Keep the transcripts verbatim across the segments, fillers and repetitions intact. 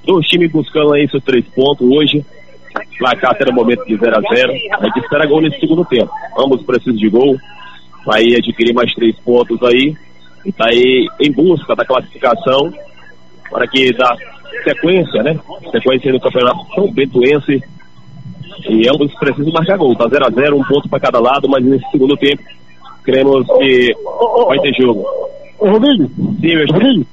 Dois times buscando aí seus três pontos hoje. Placar até no momento de zero a zero. A gente espera gol nesse segundo tempo. Ambos precisam de gol. Vai adquirir mais três pontos aí. E tá aí em busca da classificação. Para que dá sequência, né? Sequência no campeonato São Bentoense. E ambos precisam marcar gol. Tá zero a zero, um ponto para cada lado. Mas nesse segundo tempo, cremos que vai ter jogo. Ô, Rubinho. Sim, meu Rubinho.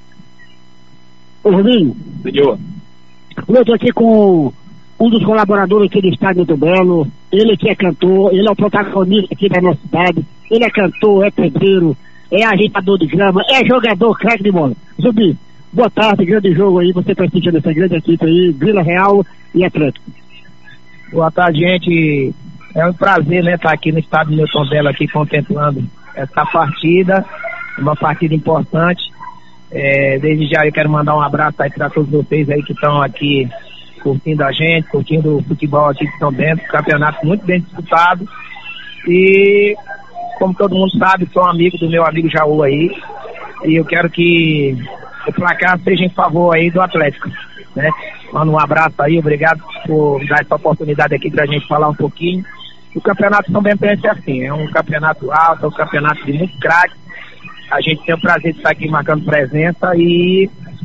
Ô, Rubinho. Senhor. Eu tô aqui com um dos colaboradores aqui do Estádio Newton Belo. Ele que é cantor, ele é o protagonista aqui da nossa cidade. Ele é cantor, é pedreiro, é agitador de grama, é jogador craque de bola. Zumbi, boa tarde, grande jogo aí, você prestigiando essa grande equipe aí, Vila Real e Atlético. Boa tarde, gente. É um prazer, né, estar aqui no Estádio Newton Belo, aqui contemplando essa partida, uma partida importante. É, desde já eu quero mandar um abraço aí para todos vocês aí que estão aqui curtindo a gente, curtindo o futebol aqui de São Bento, campeonato muito bem disputado. E como todo mundo sabe, sou um amigo do meu amigo Jaú aí, e eu quero que o placar seja em favor aí do Atlético, né? Mando um abraço aí, obrigado por dar essa oportunidade aqui pra gente falar um pouquinho. O campeonato São Bentoense é assim, é um campeonato alto, é um campeonato de muito craque. A gente tem o prazer de estar aqui marcando presença e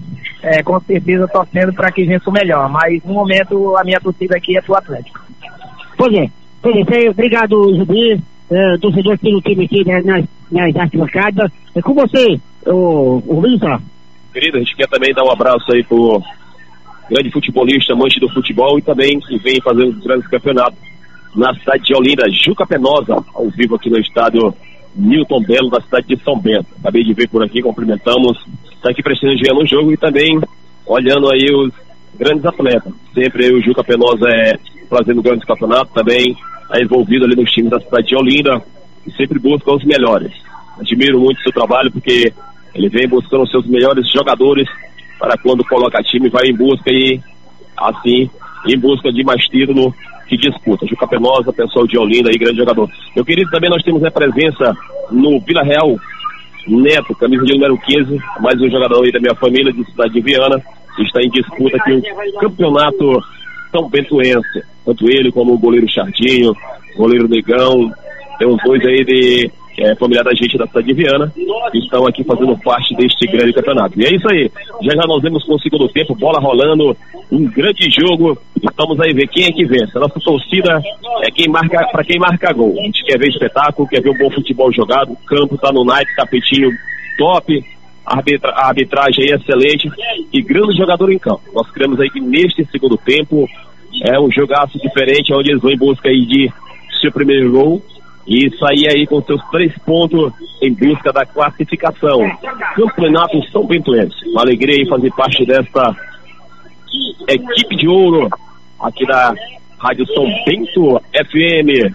é, com certeza torcendo para que vença o melhor, mas no momento a minha torcida aqui é pro Atlético. Pois é, pois é, obrigado, Jubi, é, torcedor aqui do time aqui, né, nas, nas arquibancadas. É com você, o, o Rubinho, tá? Querido, a gente quer também dar um abraço aí pro grande futebolista, amante do futebol e também que vem fazendo os grandes campeonatos na cidade de Olinda, Juca Penosa, ao vivo aqui no estádio Newton Belo, da cidade de São Bento. Acabei de ver por aqui, cumprimentamos, está aqui prestigiando o jogo e também olhando aí os grandes atletas. Sempre aí o Juca Penosa é fazendo grandes campeonatos, também é envolvido ali nos times da cidade de Olinda e sempre busca os melhores. Admiro muito o seu trabalho porque ele vem buscando os seus melhores jogadores para quando coloca time, vai em busca e assim, em busca de mais título que disputa. Juca Penosa, pessoal de Olinda aí, grande jogador. Meu querido, também nós temos a presença no Vila Real, Neto, camisa de número quinze, mais um jogador aí da minha família, de cidade de Viana, que está em disputa aqui o campeonato São Bentoense. Tanto ele como o goleiro Chardinho, goleiro Negão, tem uns dois aí de é, familiar da gente da cidade de Viana, que estão aqui fazendo parte deste grande campeonato. E é isso aí, já já nós vemos com o segundo tempo, bola rolando, um grande jogo, estamos aí ver quem é que vence. A nossa torcida é quem marca, para quem marca gol. A gente quer ver espetáculo, quer ver um bom futebol jogado, o campo tá no Nike, tapetinho top, a, arbitra, a arbitragem aí excelente e grande jogador em campo. Nós queremos aí que neste segundo tempo é um jogaço diferente, onde eles vão em busca aí de seu primeiro gol e sair aí com seus três pontos em busca da classificação. Campeonato São Bentoense. Uma alegria aí fazer parte desta equipe de ouro aqui da Rádio São Bento F M.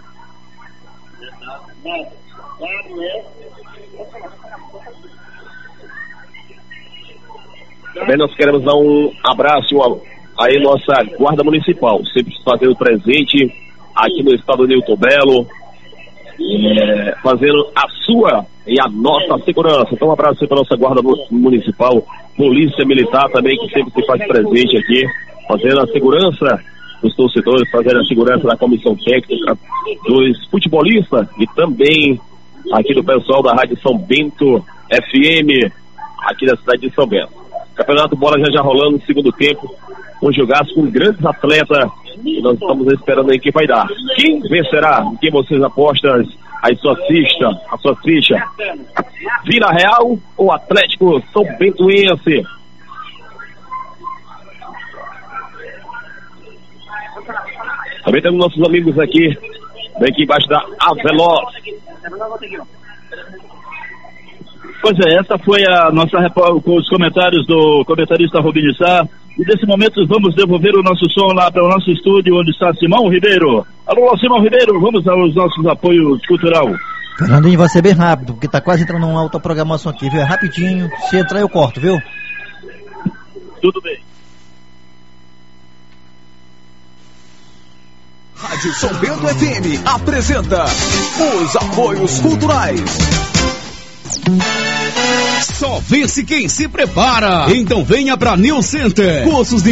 Também nós queremos dar um abraço aí nossa Guarda Municipal, sempre fazendo presente aqui no estado de Newton Belo, é, fazendo a sua e a nossa segurança. Então um abraço aí para a nossa Guarda Municipal, Polícia Militar também, que sempre se faz presente aqui, fazendo a segurança dos torcedores, fazendo a segurança da comissão técnica, dos futebolistas e também aqui do pessoal da Rádio São Bento F M, aqui da cidade de São Bento. Campeonato Bola já já rolando no segundo tempo, um jogaço com grandes atletas e nós estamos esperando aí quem vai dar. Quem vencerá? Quem vocês apostam a sua ficha, a sua ficha? Vila Real ou Atlético São Bentoense? Também temos nossos amigos aqui, bem aqui embaixo da Aveloz. Pois é, essa foi a nossa com os comentários do comentarista Rubinho Sá. E nesse momento vamos devolver o nosso som lá para o nosso estúdio, onde está Simão Ribeiro. Alô, Simão Ribeiro, vamos aos nossos apoios cultural. Fernandinho, vai ser bem rápido, porque tá quase entrando uma autoprogramação aqui, viu? É rapidinho, se entrar eu corto, viu? Tudo bem. Rádio São Bento F M apresenta os apoios culturais. Só vence quem se prepara. Então venha pra New Center. Cursos de